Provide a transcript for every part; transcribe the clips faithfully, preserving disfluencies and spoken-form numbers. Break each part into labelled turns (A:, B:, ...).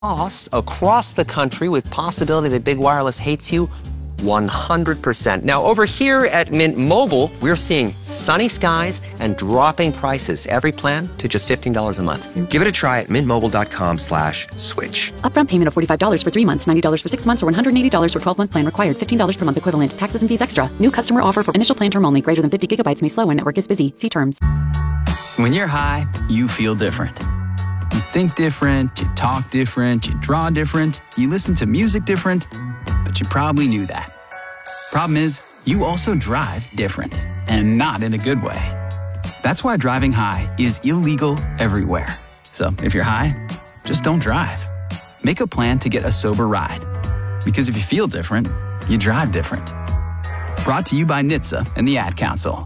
A: costs across the country with possibility that big wireless hates you one hundred percent. Now, over here at Mint Mobile, we're seeing sunny skies and dropping prices. Every plan to just fifteen dollars a month. Give it a try at mintmobile.com slash switch.
B: Upfront payment of forty-five dollars for three months, ninety dollars for six months, or one hundred eighty dollars for twelve-month plan required. fifteen dollars per month equivalent. Taxes and fees extra. New customer offer for initial plan term only. Greater than fifty gigabytes may slow when network is busy. See terms.
C: When you're high, you feel different. You think different, you talk different, you draw different, you listen to music different, but you probably knew that. Problem is, you also drive different, and not in a good way. That's why driving high is illegal everywhere. So if you're high, just don't drive. Make a plan to get a sober ride. Because if you feel different, you drive different. Brought to you by N H T S A and the Ad Council.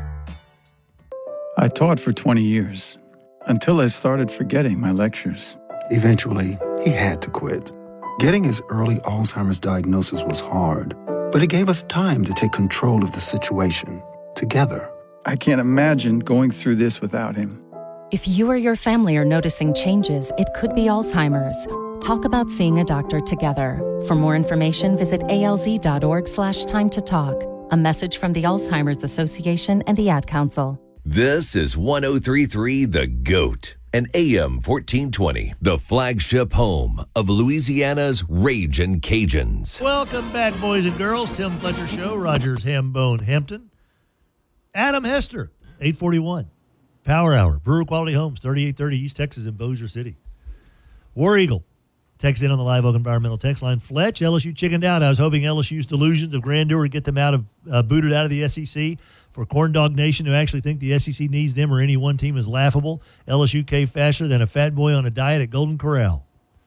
D: I taught for twenty years, until I started forgetting my lectures.
E: Eventually, he had to quit. Getting his early Alzheimer's diagnosis was hard, but it gave us time to take control of the situation together.
D: I can't imagine going through this without him.
F: If you or your family are noticing changes, it could be Alzheimer's. Talk about seeing a doctor together. For more information, visit alz.org slash time to talk. A message from the Alzheimer's Association and the Ad Council.
G: This is one oh three point three The GOAT and A M fourteen twenty, the flagship home of Louisiana's Ragin' Cajuns.
H: Welcome back, boys and girls. Tim Fletcher Show, Rogers Hambone Hampton. Adam Hester, eight forty-one. Power Hour, Brewer Quality Homes, thirty-eight thirty East Texas in Bossier City. War Eagle, text in on the Live Oak Environmental text line. Fletch, L S U chickened out. I was hoping L S U's delusions of grandeur would get them out of uh, booted out of the S E C. For Corn Dog Nation, who actually think the S E C needs them or any one team, is laughable. L S U caved faster than a fat boy on a diet at Golden Corral.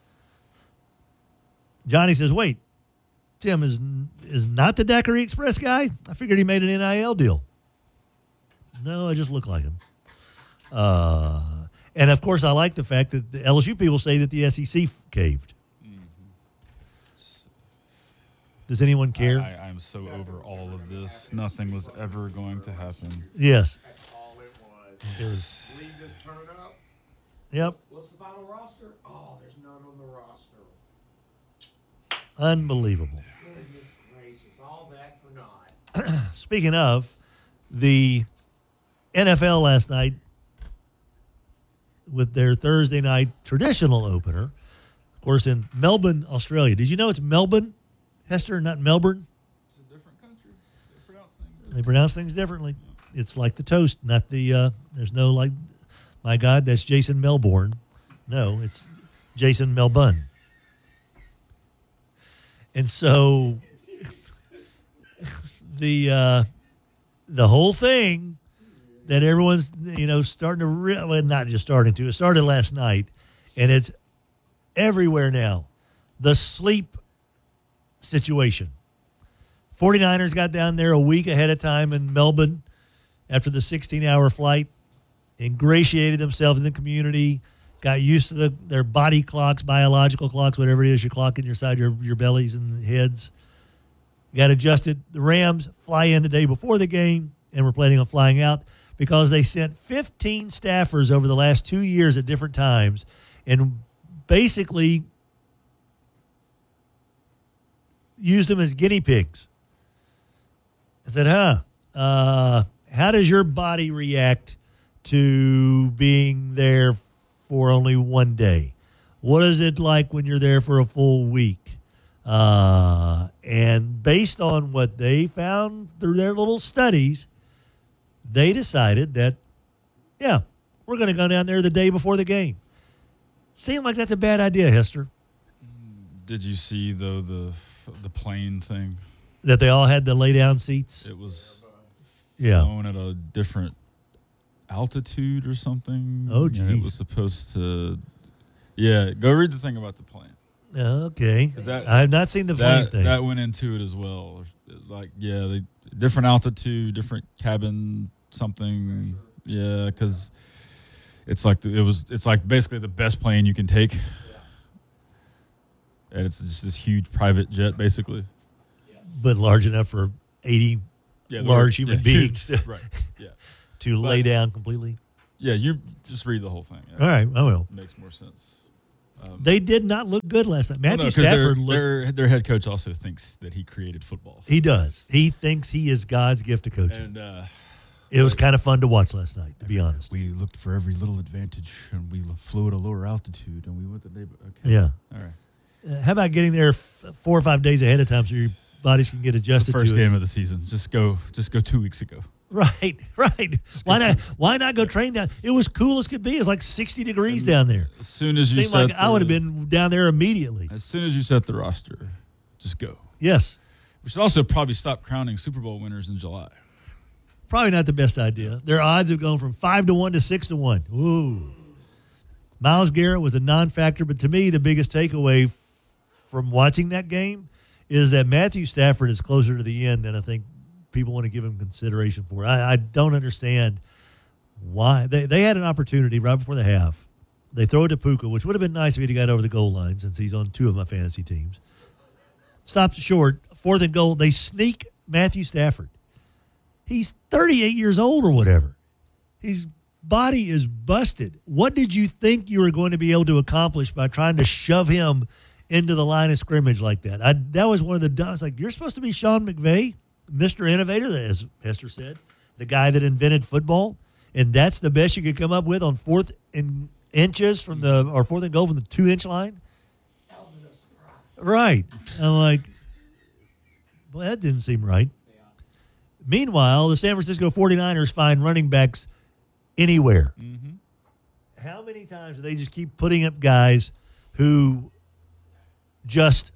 H: Johnny says, wait, Tim is is not the Daiquiri Express guy? I figured he made an N I L deal. No, I just look like him. Uh, and, of course, I like the fact that the L S U people say that the S E C caved. Does anyone care?
I: I, I'm so over all of this. Nothing was ever going to happen.
H: Yes.
J: That's all it was.
H: was
J: Leave this turn up.
H: Yep.
J: What's the final roster? Oh, there's none on the roster.
H: Unbelievable.
J: Goodness gracious. All that for naught.
H: Speaking of, the N F L last night with their Thursday night traditional opener, of course, in Melbourne, Australia. Did you know it's Melbourne, Hester, not Melbourne?
I: It's a different country. They pronounce things.
H: They pronounce things differently. It's like the toast, not the, uh, there's no like, my God, that's Jason Melbourne. No, it's Jason Melbourne. And so the uh, the whole thing that everyone's, you know, starting to, re- well, not just starting to, it started last night, and it's everywhere now. The sleep situation. 49ers got down there a week ahead of time in Melbourne after the sixteen-hour flight, ingratiated themselves in the community, got used to the, their body clocks, biological clocks, whatever it is, your clock inside your, your bellies and heads. Got adjusted. The Rams fly in the day before the game, and we're planning on flying out because they sent fifteen staffers over the last two years at different times and basically used them as guinea pigs. I said, huh, uh, how does your body react to being there for only one day? What is it like when you're there for a full week? Uh, and based on what they found through their little studies, they decided that, yeah, we're going to go down there the day before the game. Seemed like that's a bad idea, Hester.
I: Did you see, though, the the plane thing?
H: That they all had the lay-down seats?
I: It was
H: yeah.
I: flown at a different altitude or something.
H: Oh,
I: and
H: geez.
I: it was supposed to, yeah, go read the thing about the plane.
H: Okay.
I: That,
H: I have not seen the plane
I: that,
H: thing.
I: That went into it as well. Like, yeah, they, different altitude, different cabin, something. Yeah, because it's like the, it was. It's like basically the best plane you can take, yeah. And it's just this huge private jet, basically.
H: Yeah. But large enough for eighty
I: yeah,
H: large human
I: yeah,
H: beings
I: huge,
H: to,
I: right? Yeah,
H: to
I: but,
H: lay down completely.
I: Yeah, you just read the whole thing. Yeah.
H: All right, I will.
I: It makes more sense. Um,
H: they did not look good last night. Matthew
I: well, no,
H: Stafford
I: their,
H: looked.
I: Their, their head coach also thinks that he created football.
H: He does. He thinks he is God's gift to coaching.
I: And uh,
H: it was kind of fun to watch last night, to be honest.
I: we looked for every little advantage, and we flew at a lower altitude, and we went to neighbor. Okay.
H: Yeah.
I: All right.
H: Uh, how about getting there f- four or five days ahead of time so your bodies can get adjusted
I: The first
H: to
I: game
H: it?
I: of the season. Just go. Just go two weeks ago.
H: Right, right. Why not? Why not go train down? It was cool as could be. It's like sixty degrees down there.
I: As soon as you
H: Seemed
I: set
H: like I
I: the-
H: would have been down there immediately.
I: As soon as you set the roster, just go.
H: Yes.
I: We should also probably stop crowning Super Bowl winners in July.
H: Probably not the best idea. Their odds have gone from five to one to six to one. Ooh. Myles Garrett was a non-factor, but to me, the biggest takeaway f- from watching that game is that Matthew Stafford is closer to the end than I think people want to give him consideration for. I, I don't understand why. They, they had an opportunity right before the half. They throw it to Puka, which would have been nice if he'd got over the goal line since he's on two of my fantasy teams. Stops short. Fourth and goal. They sneak Matthew Stafford. He's thirty-eight years old or whatever. His body is busted. What did you think you were going to be able to accomplish by trying to shove him into the line of scrimmage like that? I, that was one of the dumbest. Like, you're supposed to be Sean McVay, Mister Innovator, as Hester said, the guy that invented football, and that's the best you could come up with on fourth and inches from the or fourth and goal from the two-inch line? Right. I'm like, well, that didn't seem right. Meanwhile, the San Francisco forty-niners find running backs anywhere.
I: Mm-hmm.
H: How many times do they just keep putting up guys who just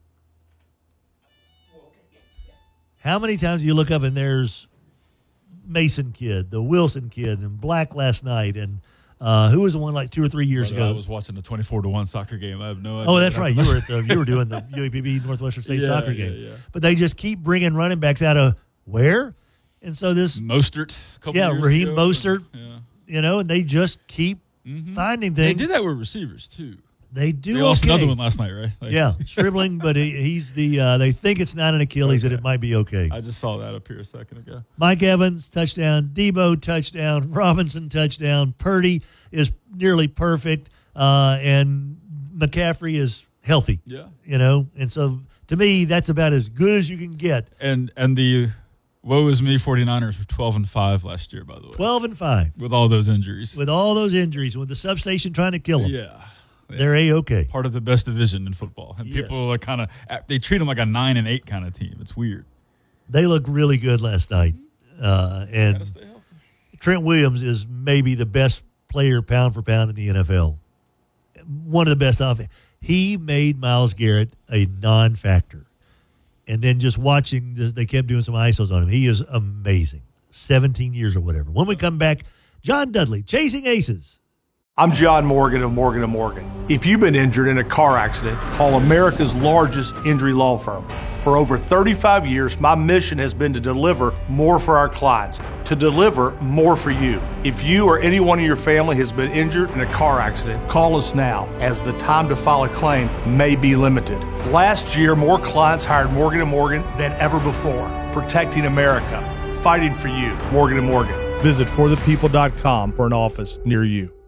H: – how many times do you look up and there's Mason kid, the Wilson kid, and Black last night, and uh, who was the one like two or three years
I: Brother,
H: ago?
I: I was watching the twenty-four to one soccer game. I have no idea.
H: Oh, that's right. You were at the you were doing the U A P B Northwestern State
I: Yeah,
H: soccer
I: yeah,
H: game.
I: yeah.
H: But they just keep bringing running backs out of where? And so this
I: Mostert. A couple
H: yeah,
I: years
H: Raheem
I: ago.
H: Mostert,
I: Yeah.
H: you know, and they just keep finding
I: They
H: things.
I: did that with receivers too.
H: They do.
I: They lost
H: okay.
I: another one last night, right? Like-
H: Yeah, Stribling, but he, he's the. Uh, they think it's not an Achilles, and it might be okay.
I: I just saw that up here a second ago.
H: Mike Evans touchdown, Debo touchdown, Robinson touchdown. Purdy is nearly perfect, uh, and McCaffrey is healthy.
I: Yeah.
H: You know, and so to me, that's about as good as you can get.
I: And and the woe is me forty-niners were twelve and five last year, by the way.
H: Twelve and five
I: With all those injuries.
H: with all those injuries, with the substation trying to kill them.
I: Yeah.
H: They're a-okay.
I: Part of the best division in football. And
H: Yes.
I: people are kind of, they treat them like a nine and eight kind of team. It's weird.
H: They looked really good last night, uh, and
I: Gotta stay healthy.
H: Trent Williams is maybe the best player pound for pound in the N F L. One of the best offense. He made Myles Garrett a non-factor. And then just watching, this, they kept doing some I S Os on him. He is amazing. seventeen years or whatever. When we come back, John Dudley, Chasing Aces.
K: I'm John Morgan of Morgan and Morgan. If you've been injured in a car accident, call America's largest injury law firm. For over thirty-five years, my mission has been to deliver more for our clients, to deliver more for you. If you or anyone in your family has been injured in a car accident, call us now, as the time to file a claim may be limited. Last year, more clients hired Morgan and Morgan than ever before, protecting America, fighting for you. Morgan and Morgan. Visit for the people dot com for an office near you.